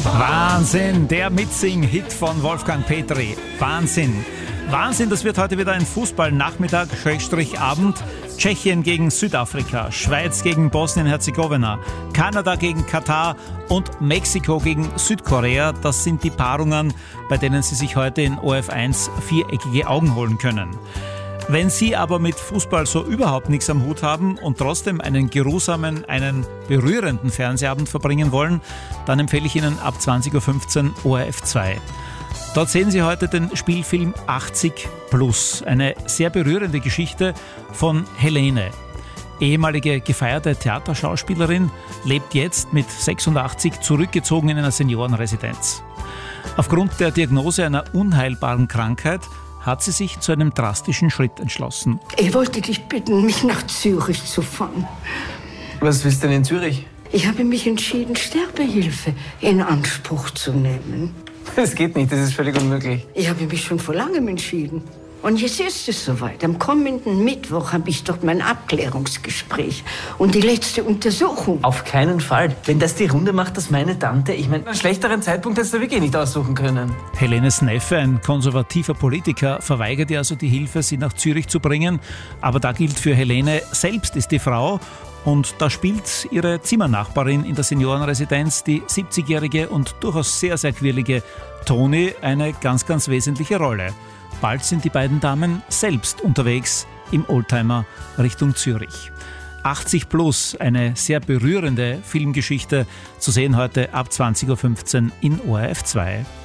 Wahnsinn, der Mitsing-Hit von Wolfgang Petri. Wahnsinn. Wahnsinn, das wird heute wieder ein Fußballnachmittag, Abend. Tschechien gegen Südafrika, Schweiz gegen Bosnien-Herzegowina, Kanada gegen Katar und Mexiko gegen Südkorea. Das sind die Paarungen, bei denen Sie sich heute in ORF1 viereckige Augen holen können. Wenn Sie aber mit Fußball so überhaupt nichts am Hut haben und trotzdem einen geruhsamen, einen berührenden Fernsehabend verbringen wollen, dann empfehle ich Ihnen ab 20.15 Uhr ORF2. Dort sehen Sie heute den Spielfilm 80+, eine sehr berührende Geschichte von Helene. Ehemalige gefeierte Theaterschauspielerin, lebt jetzt mit 86 zurückgezogen in einer Seniorenresidenz. Aufgrund der Diagnose einer unheilbaren Krankheit hat sie sich zu einem drastischen Schritt entschlossen. Ich wollte dich bitten, mich nach Zürich zu fahren. Was willst du denn in Zürich? Ich habe mich entschieden, Sterbehilfe in Anspruch zu nehmen. Das geht nicht, das ist völlig unmöglich. Ich habe mich schon vor langem entschieden. Und jetzt ist es soweit. Am kommenden Mittwoch habe ich dort mein Abklärungsgespräch und die letzte Untersuchung. Auf keinen Fall. Wenn das die Runde macht, dass meine Tante, ich meine, einen schlechteren Zeitpunkt hättest du wirklich nicht aussuchen können. Helenes Neffe, ein konservativer Politiker, verweigert ihr also die Hilfe, sie nach Zürich zu bringen. Aber da gilt für Helene, selbst ist die Frau. Und da spielt ihre Zimmernachbarin in der Seniorenresidenz, die 70-jährige und durchaus sehr, sehr quirlige Toni, eine ganz, ganz wesentliche Rolle. Bald sind die beiden Damen selbst unterwegs im Oldtimer Richtung Zürich. 80+, eine sehr berührende Filmgeschichte, zu sehen heute ab 20.15 Uhr in ORF2.